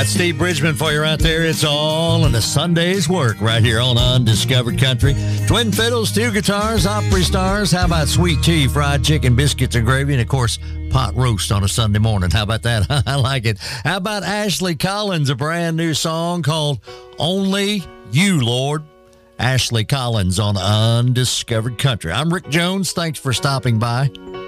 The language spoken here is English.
That's Steve Bridgman for you right there. It's all in the Sunday's work right here on Undiscovered Country. Twin fiddles, two guitars, Opry stars. How about sweet tea, fried chicken, biscuits and gravy, and, of course, pot roast on a Sunday morning. How about that? I like it. How about Ashley Collins, a brand new song called Only You, Lord. Ashley Collins on Undiscovered Country. I'm Rick Jones. Thanks for stopping by.